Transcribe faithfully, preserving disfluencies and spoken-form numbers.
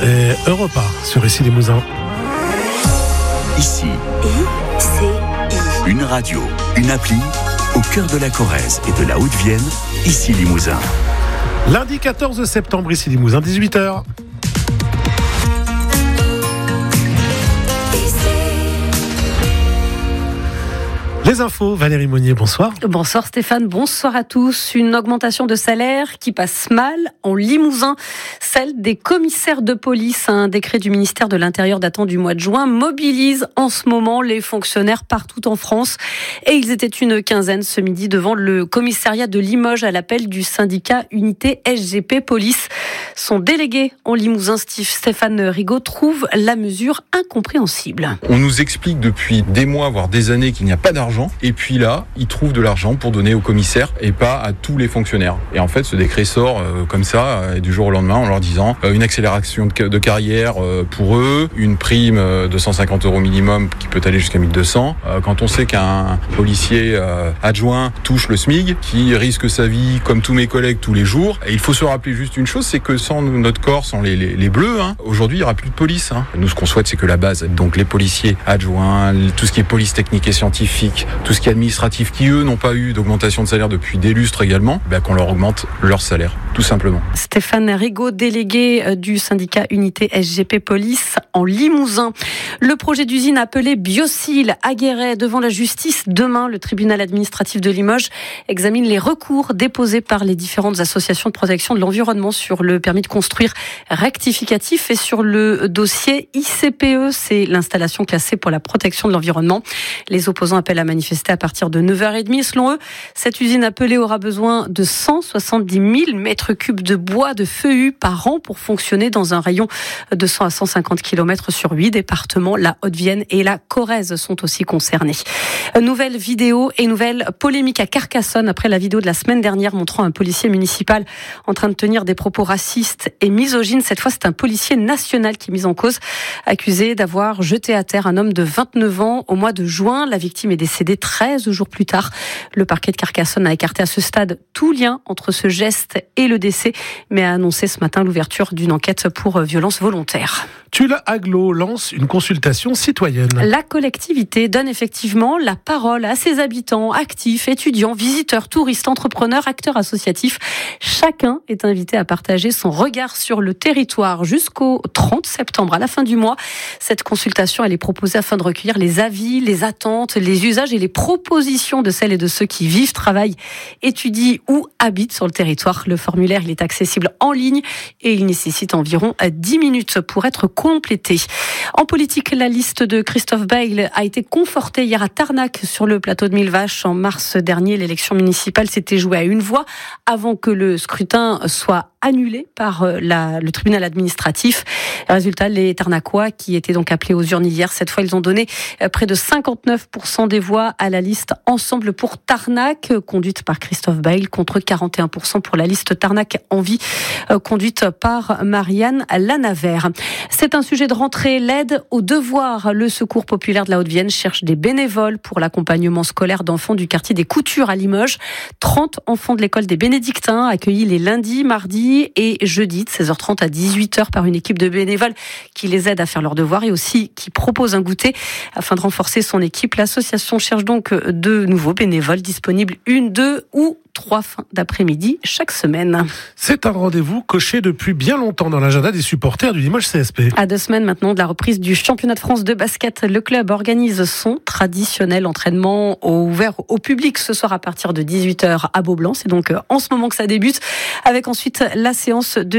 et Europe un sur Ici Limousin. Ici, I C I. une radio, une appli, au cœur de la Corrèze et de la Haute-Vienne, Ici Limousin. Lundi quatorze septembre, Ici Limousin, dix-huit heures. Les infos, Valérie Monnier, bonsoir. Bonsoir Stéphane, bonsoir à tous. Une augmentation de salaire qui passe mal en Limousin, celle des commissaires de police. Un décret du ministère de l'Intérieur datant du mois de juin mobilise en ce moment les fonctionnaires partout en France. Et ils étaient une quinzaine ce midi devant le commissariat de Limoges à l'appel du syndicat Unité S G P Police. Son délégué en Limousin, Stéphane Rigaud, trouve la mesure incompréhensible. On nous explique depuis des mois, voire des années, qu'il n'y a pas d'argent. Et puis là, ils trouvent de l'argent pour donner aux commissaires et pas à tous les fonctionnaires. Et en fait, ce décret sort euh, comme ça, euh, du jour au lendemain, en leur disant euh, une accélération de, de carrière euh, pour eux, une prime euh, de cent cinquante euros minimum qui peut aller jusqu'à mille deux cents. Euh, quand on sait qu'un policier euh, adjoint touche le SMIC, qui risque sa vie comme tous mes collègues tous les jours, et il faut se rappeler juste une chose, c'est que sans notre corps, sans les, les, les bleus, hein, aujourd'hui, il n'y aura plus de police. Hein. Nous, ce qu'on souhaite, c'est que la base, donc les policiers adjoints, tout ce qui est police technique et scientifique, tout ce qui est administratif, qui eux n'ont pas eu d'augmentation de salaire depuis des lustres également, ben qu'on leur augmente leur salaire, tout simplement. Stéphane Rigaud, délégué du syndicat Unité S G P Police en Limousin. Le projet d'usine appelé Biocil à Guéret devant la justice. Demain, le tribunal administratif de Limoges examine les recours déposés par les différentes associations de protection de l'environnement sur le permis de construire rectificatif et sur le dossier I C P E, c'est l'installation classée pour la protection de l'environnement. Les opposants appellent à manifester à partir de neuf heures trente. Selon eux, cette usine appelée aura besoin de cent soixante-dix mille mètres cubes de bois de feuillus par an pour fonctionner dans un rayon de cent à cent cinquante kilomètres sur huit départements. La Haute-Vienne et la Corrèze sont aussi concernés. Nouvelle vidéo et nouvelle polémique à Carcassonne après la vidéo de la semaine dernière montrant un policier municipal en train de tenir des propos racistes et misogynes. Cette fois, c'est un policier national qui est mis en cause, accusé d'avoir jeté à terre un homme de vingt-neuf ans au mois de juin. La victime est décédée treize jours plus tard. Le parquet de Carcassonne a écarté à ce stade tout lien entre ce geste et le décès, mais a annoncé ce matin l'ouverture d'une enquête pour violence volontaire. Tulle Aglo lance une consultation citoyenne. La collectivité donne effectivement la parole à ses habitants, actifs, étudiants, visiteurs, touristes, entrepreneurs, acteurs associatifs. Chacun est invité à partager son regard sur le territoire jusqu'au trente septembre, à la fin du mois. Cette consultation, elle est proposée afin de recueillir les avis, les attentes, les usages et les propositions de celles et de ceux qui vivent, travaillent, étudient ou habitent sur le territoire. Le formulaire, il est accessible en ligne et il nécessite environ dix minutes pour être complété. En politique, la liste de Christophe Bail a été confortée hier à Tarnac sur le plateau de Mille Vaches. En mars dernier, l'élection municipale s'était jouée à une voix avant que le scrutin soit annulé par la, le tribunal administratif. Résultat, les Tarnacois qui étaient donc appelés aux urnes hier, cette fois ils ont donné près de cinquante-neuf pour cent des voix à la liste Ensemble pour Tarnac, conduite par Christophe Bail, contre quarante et un pour cent pour la liste Tarnac Envie, conduite par Marianne Lanavert. C'est un sujet de rentrée, l'aide aux devoirs. Le Secours populaire de la Haute-Vienne cherche des bénévoles pour l'accompagnement scolaire d'enfants du quartier des Coutures à Limoges. trente enfants de l'école des Bénédictins accueillis les lundis, mardis et jeudi de seize heures trente à dix-huit heures par une équipe de bénévoles qui les aide à faire leurs devoirs et aussi qui propose un goûter. Afin de renforcer son équipe, l'association cherche donc de nouveaux bénévoles disponibles une, deux ou trois fins d'après-midi chaque semaine. C'est un rendez-vous coché depuis bien longtemps dans l'agenda des supporters du Limoges C S P. À deux semaines maintenant de la reprise du championnat de France de basket, le club organise son traditionnel entraînement ouvert au public ce soir à partir de dix-huit heures à Beaublanc. C'est donc en ce moment que ça débute, avec ensuite la séance de